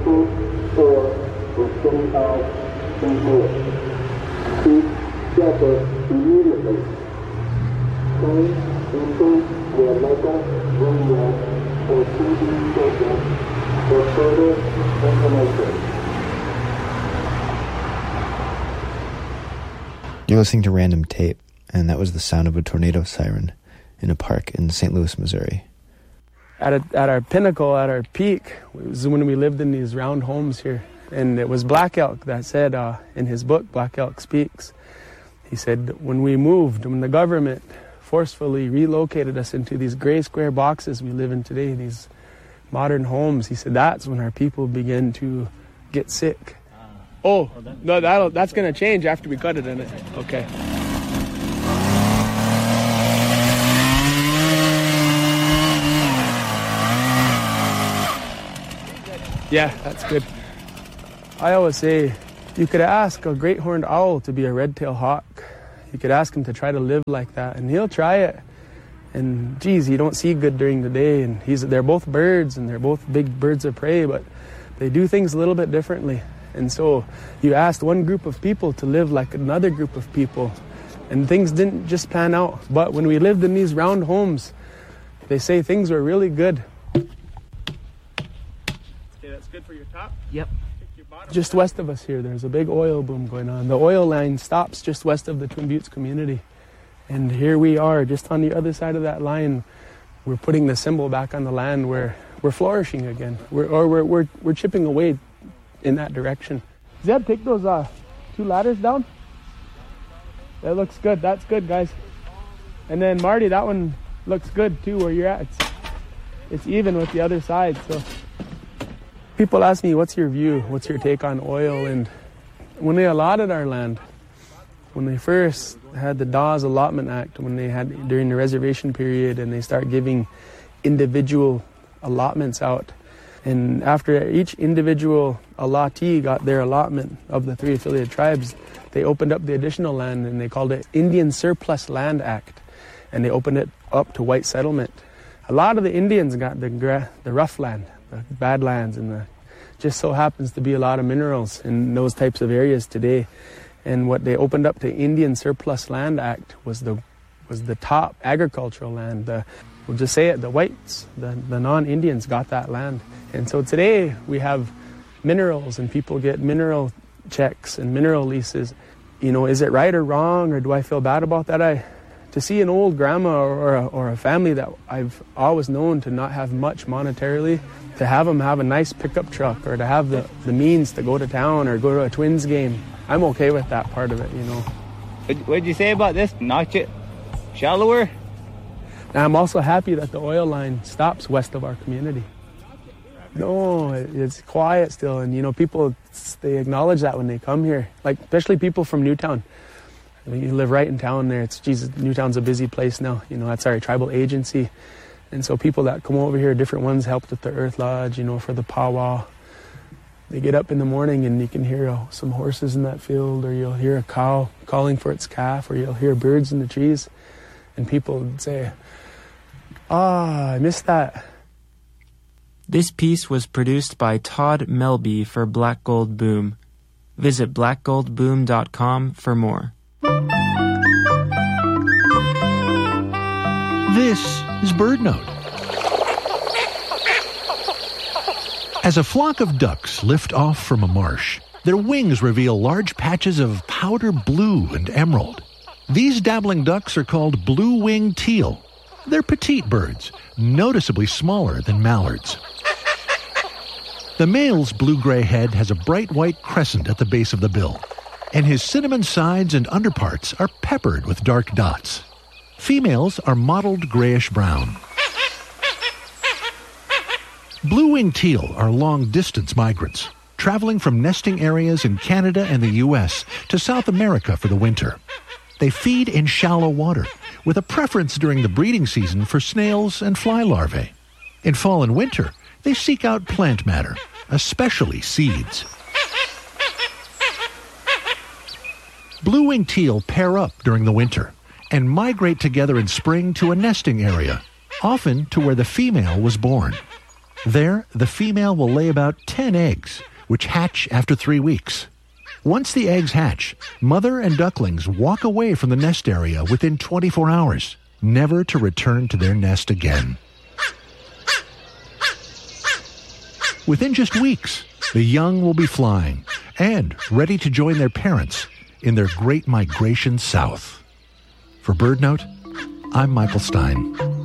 or the city of St. Louis. Each shepherd immediately came into their local radio or TV station for further information. You're listening to Random Tape, and that was the sound of a tornado siren in a park in St. Louis, Missouri. At our pinnacle, at our peak, was when we lived in these round homes here. And it was Black Elk that said in his book, Black Elk Speaks, he said, when we moved, when the government forcefully relocated us into these gray square boxes we live in today, these modern homes, he said that's when our people began to get sick. Oh, no, that's going to change after we cut it in it. Okay. Yeah, that's good. I always say you could ask a great horned owl to be a red-tailed hawk. You could ask him to try to live like that, and he'll try it. And geez, you don't see good during the day, and they're both birds, and they're both big birds of prey, but they do things a little bit differently. And so you asked one group of people to live like another group of people, and things didn't just pan out. But when we lived in these round homes, they say things were really good. Okay, that's good for your top? Yep. Just west of us here, there's a big oil boom going on. The oil line stops just west of the Twin Buttes community. And here we are, just on the other side of that line. We're putting the symbol back on the land where we're flourishing again. We're chipping away in that direction. Zeb, take those 2 ladders down. That looks good. That's good, guys. And then Marty, that one looks good too where you're at. It's even with the other side. So people ask me, what's your view? What's your take on oil? And when they allotted our land, when they first had the Dawes Allotment Act, when they had during the reservation period, and they start giving individual allotments out, and after each individual allottee got their allotment of the 3 affiliated tribes, they opened up the additional land, and they called it Indian Surplus Land Act, and they opened it up to white settlement. A lot of the Indians got the rough land, the badlands, and just so happens to be a lot of minerals in those types of areas today. And what they opened up to Indian Surplus Land Act was the top agricultural land. We'll just say it, the whites, the non-Indians got that land. And so today we have minerals, and people get mineral checks and mineral leases. You know, is it right or wrong, or do I feel bad about that? To see an old grandma or a family that I've always known to not have much monetarily, to have them have a nice pickup truck, or to have the means to go to town or go to a Twins game, I'm okay with that part of it, you know. What did you say about this? Notch it shallower? And I'm also happy that the oil line stops west of our community. No, it's quiet still, and you know, people, they acknowledge that when they come here, like especially people from Newtown. I mean, you live right in town there. Newtown's a busy place now. You know, that's our tribal agency. And so people that come over here, different ones helped with the Earth Lodge, you know, for the powwow. They get up in the morning and you can hear some horses in that field, or you'll hear a cow calling for its calf, or you'll hear birds in the trees. And people would say, I missed that. This piece was produced by Todd Melby for Black Gold Boom. Visit blackgoldboom.com for more. This is BirdNote. As a flock of ducks lift off from a marsh, their wings reveal large patches of powder blue and emerald. These dabbling ducks are called blue-winged teal. They're petite birds, noticeably smaller than mallards. The male's blue-gray head has a bright white crescent at the base of the bill, and his cinnamon sides and underparts are peppered with dark dots. Females are mottled grayish-brown. Blue-winged teal are long-distance migrants, traveling from nesting areas in Canada and the U.S. to South America for the winter. They feed in shallow water, with a preference during the breeding season for snails and fly larvae. In fall and winter, they seek out plant matter, especially seeds. Blue-winged teal pair up during the winter and migrate together in spring to a nesting area, often to where the female was born. There, the female will lay about 10 eggs, which hatch after 3 weeks. Once the eggs hatch, mother and ducklings walk away from the nest area within 24 hours, never to return to their nest again. Within just weeks, the young will be flying and ready to join their parents in their great migration south. For BirdNote, I'm Michael Stein.